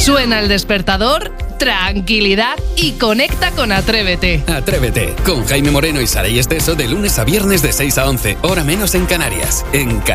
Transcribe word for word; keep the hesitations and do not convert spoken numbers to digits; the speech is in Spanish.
Suena el despertador, tranquilidad y conecta con Atrévete. Atrévete, con Jaime Moreno y Saray Esteso de lunes a viernes de seis a once, hora menos en Canarias, en